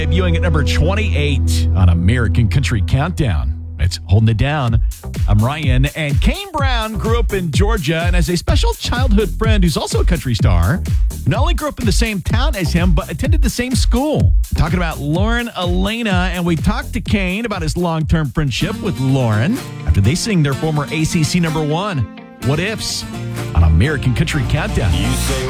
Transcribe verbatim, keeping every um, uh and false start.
Debuting at number twenty-eight on American Country Countdown. It's Holding It Down. I'm Ryan, and Kane Brown grew up in Georgia and has a special childhood friend who's also a country star. Not only grew up in the same town as him, but attended the same school. Talking about Lauren Elena, and we talked to Kane about his long-term friendship with Lauren after they sing their former A C C number one, What Ifs, on American Country Countdown. You say